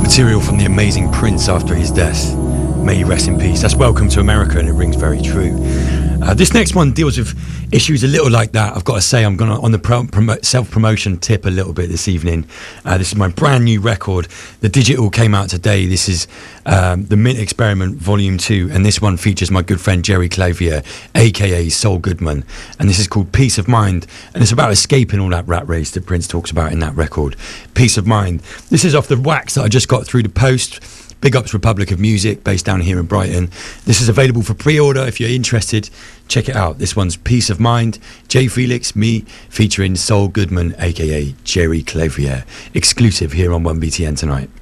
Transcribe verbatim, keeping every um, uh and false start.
Material from the amazing Prince after his death. May he rest in peace. That's Welcome to America, and it rings very true. Uh, this next one deals with issues a little like that. I've got to say, I'm going to, on the pro- promo- self-promotion tip a little bit this evening. Uh, this is my brand new record. The digital came out today. This is um, the Mint Experiment Volume two, and this one features my good friend Jerry Clavier, aka Sol Goodman, and this is called Peace of Mind, and it's about escaping all that rat race that Prince talks about in that record. Peace of Mind. This is off the wax that I just got through the post. Big ups Republic of Music, based down here in Brighton. This is available for pre-order. If you're interested, check it out. This one's Peace of Mind. Jay Felix, me, featuring Sol Goodman, aka Jerry Clavier. Exclusive here on one B T N tonight.